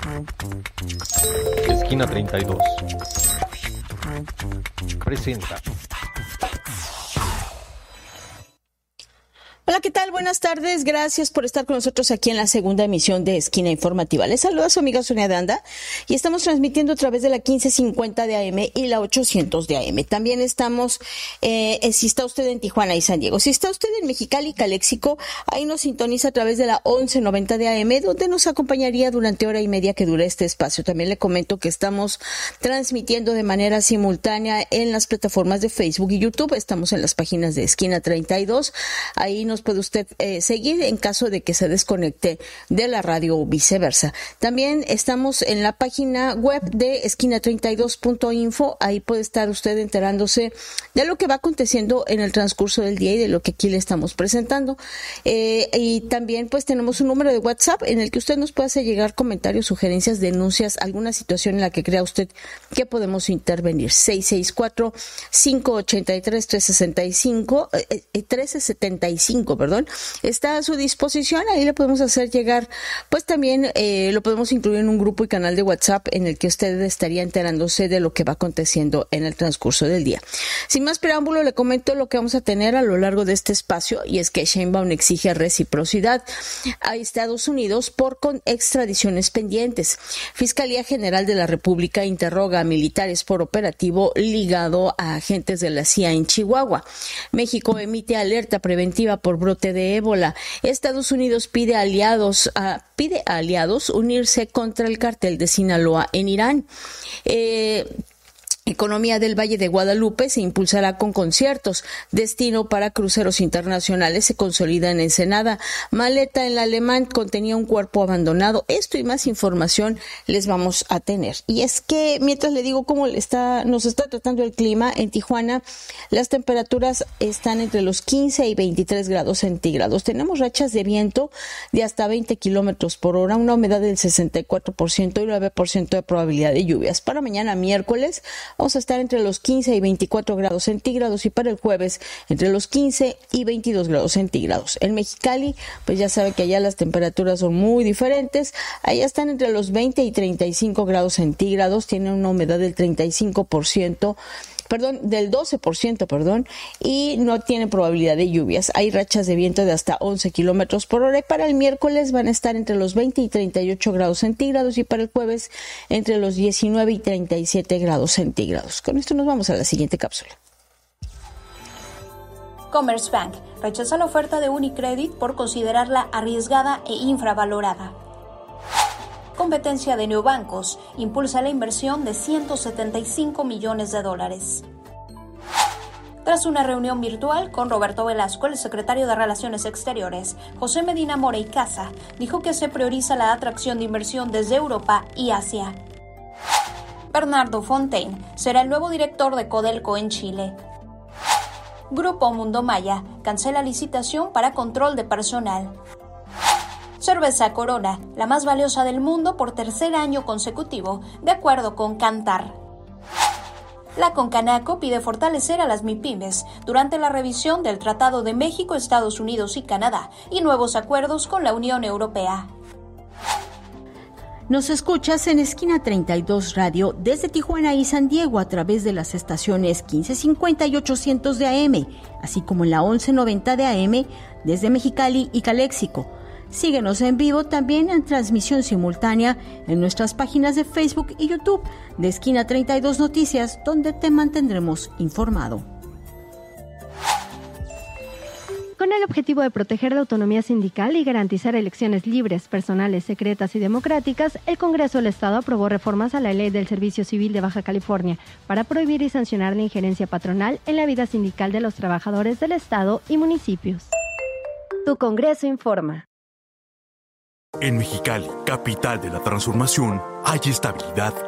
Esquina 32 presenta. Hola, ¿qué tal? Buenas tardes. Gracias por estar con nosotros aquí en la segunda emisión de Esquina Informativa. Les saluda su amiga Sonia de Anda y estamos transmitiendo a través de la 1550 de AM y la 800 de AM. También estamos, si está usted en Tijuana y San Diego. Si está usted en Mexicali y Caléxico, ahí nos sintoniza a través de la 1190 de AM, donde nos acompañaría durante hora y media que dura este espacio. También le comento que estamos transmitiendo de manera simultánea en las plataformas de Facebook y YouTube. Estamos en las páginas de Esquina 32. Ahí nos puede usted seguir en caso de que se desconecte de la radio o viceversa. También estamos en la página web de esquina32.info. Ahí puede estar usted enterándose de lo que va aconteciendo en el transcurso del día y de lo que aquí le estamos presentando. Y también pues tenemos un número de WhatsApp en el que usted nos puede hacer llegar comentarios, sugerencias, denuncias, alguna situación en la que crea usted que podemos intervenir. 664-583-375, está a su disposición. Ahí le podemos hacer llegar, pues también lo podemos incluir en un grupo y canal de WhatsApp en el que usted estaría enterándose de lo que va aconteciendo en el transcurso del día. Sin más preámbulo, le comento lo que vamos a tener a lo largo de este espacio, y es que Sheinbaum exige reciprocidad a Estados Unidos con extradiciones pendientes. Fiscalía General de la República interroga a militares por operativo ligado a agentes de la CIA en Chihuahua. México emite alerta preventiva por brote de ébola. Estados Unidos pide a aliados unirse contra el cartel de Sinaloa en Irán. Economía del Valle de Guadalupe se impulsará con conciertos. Destino para cruceros internacionales se consolida en Ensenada. Maleta en la Alemán contenía un cuerpo abandonado. Esto y más información les vamos a tener. Y es que mientras le digo cómo nos está tratando el clima en Tijuana, las temperaturas están entre los 15 y 23 grados centígrados. Tenemos rachas de viento de hasta 20 kilómetros por hora, una humedad del 64% y 9% de probabilidad de lluvias. Para mañana miércoles vamos a estar entre los 15 y 24 grados centígrados y para el jueves entre los 15 y 22 grados centígrados. En Mexicali, pues ya sabe que allá las temperaturas son muy diferentes. Allá están entre los 20 y 35 grados centígrados, tienen una humedad del 12%, y no tiene probabilidad de lluvias. Hay rachas de viento de hasta 11 kilómetros por hora y para el miércoles van a estar entre los 20 y 38 grados centígrados y para el jueves entre los 19 y 37 grados centígrados. Con esto nos vamos a la siguiente cápsula. Commerzbank rechaza la oferta de Unicredit por considerarla arriesgada e infravalorada. Competencia de neobancos impulsa la inversión de $175 millones. Tras una reunión virtual con Roberto Velasco, el secretario de Relaciones Exteriores, José Medina Mora y Casa, dijo que se prioriza la atracción de inversión desde Europa y Asia. Bernardo Fontaine será el nuevo director de Codelco en Chile. Grupo Mundo Maya cancela licitación para control de personal. Cerveza Corona, la más valiosa del mundo por tercer año consecutivo, de acuerdo con Kantar. La Concanaco pide fortalecer a las MIPYMES durante la revisión del Tratado de México, Estados Unidos y Canadá y nuevos acuerdos con la Unión Europea. Nos escuchas en Esquina 32 Radio desde Tijuana y San Diego a través de las estaciones 1550 y 800 de AM, así como en la 1190 de AM desde Mexicali y Caléxico. Síguenos en vivo también en transmisión simultánea en nuestras páginas de Facebook y YouTube de Esquina 32 Noticias, donde te mantendremos informado. Con el objetivo de proteger la autonomía sindical y garantizar elecciones libres, personales, secretas y democráticas, el Congreso del Estado aprobó reformas a la Ley del Servicio Civil de Baja California para prohibir y sancionar la injerencia patronal en la vida sindical de los trabajadores del Estado y municipios. Tu Congreso informa. En Mexicali, capital de la transformación, hay estabilidad